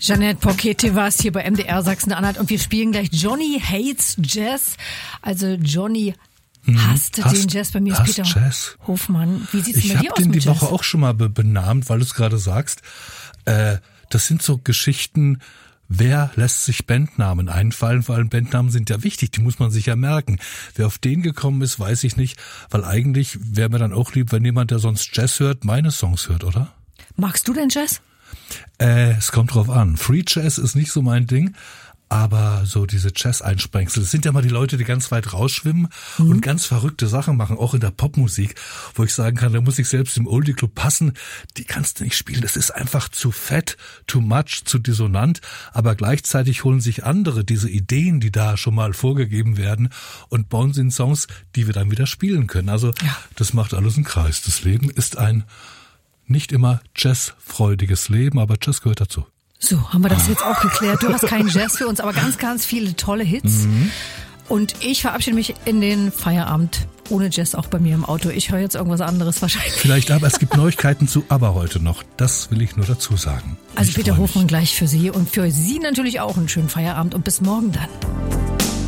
Jeanette Porchete war es hier bei MDR Sachsen-Anhalt und wir spielen gleich Johnny Hates Jazz. Also Johnny hasst den Jazz. Bei mir ist Peter Jazz. Hofmann. Wie sieht's bei dir aus mit Jazz? Ich habe den die Woche auch schon mal benannt, weil du es gerade sagst. Das sind so Geschichten, wer lässt sich Bandnamen einfallen? Vor allem Bandnamen sind ja wichtig, die muss man sich ja merken. Wer auf den gekommen ist, weiß ich nicht, weil eigentlich wäre mir dann auch lieb, wenn jemand, der sonst Jazz hört, meine Songs hört, oder? Magst du denn Jazz? Es kommt drauf an. Free Jazz ist nicht so mein Ding, aber so diese Jazz-Einsprengsel, das sind ja mal die Leute, die ganz weit rausschwimmen und ganz verrückte Sachen machen, auch in der Popmusik, wo ich sagen kann, da muss ich selbst im Oldie-Club passen, die kannst du nicht spielen, das ist einfach zu fett, too much, zu dissonant, aber gleichzeitig holen sich andere diese Ideen, die da schon mal vorgegeben werden und bauen sie in Songs, die wir dann wieder spielen können. Also das macht alles einen Kreis. Das Leben ist ein nicht immer jazzfreudiges Leben, aber Jazz gehört dazu. So, haben wir das jetzt auch geklärt. Du hast keinen Jazz für uns, aber ganz, ganz viele tolle Hits. Und ich verabschiede mich in den Feierabend ohne Jazz, auch bei mir im Auto. Ich höre jetzt irgendwas anderes wahrscheinlich. Vielleicht, aber es gibt Neuigkeiten zu ABBA heute noch. Das will ich nur dazu sagen. Also Peter Hofmann gleich für Sie und für Sie natürlich auch einen schönen Feierabend und bis morgen dann.